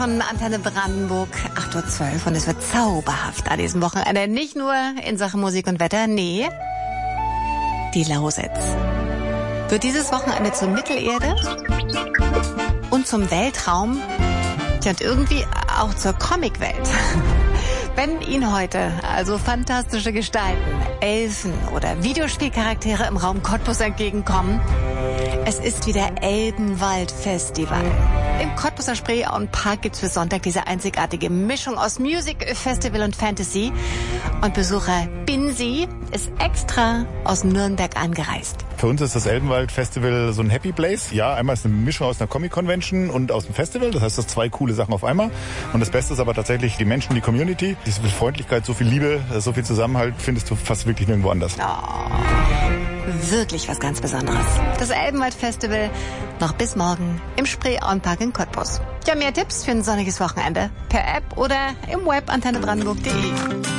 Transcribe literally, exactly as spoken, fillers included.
Von Antenne Brandenburg, acht Uhr zwölf, und es wird zauberhaft an diesem Wochenende. Nicht nur in Sachen Musik und Wetter, nee, die Lausitz wird dieses Wochenende zur Mittelerde und zum Weltraum, und irgendwie auch zur Comicwelt. Wenn Ihnen heute also fantastische Gestalten, Elfen oder Videospielcharaktere im Raum Cottbus entgegenkommen, es ist wieder Elbenwald-Festival. Im Cottbuser Spreeauenpark gibt's für Sonntag diese einzigartige Mischung aus Music, Festival und Fantasy. Und Besucher Binsi ist extra aus Nürnberg angereist. Für uns ist das Elbenwald-Festival so ein Happy Place. Ja, einmal ist eine Mischung aus einer Comic-Convention und aus dem Festival. Das heißt, das sind zwei coole Sachen auf einmal. Und das Beste ist aber tatsächlich die Menschen, die Community. Diese viel Freundlichkeit, so viel Liebe, so viel Zusammenhalt findest du fast wirklich nirgendwo anders. Oh, wirklich was ganz Besonderes. Das Elbenwald-Festival noch bis morgen im Spreeauenpark in Cottbus. Ja, mehr Tipps für ein sonniges Wochenende per App oder im Web antenne brandenburg punkt de.